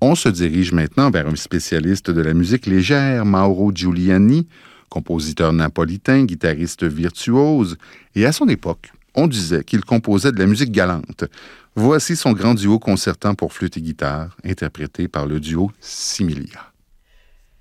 On se dirige maintenant vers un spécialiste de la musique légère, Mauro Giuliani, compositeur napolitain, guitariste virtuose, et à son époque, on disait qu'il composait de la musique galante. Voici son grand duo concertant pour flûte et guitare, interprété par le duo Similia.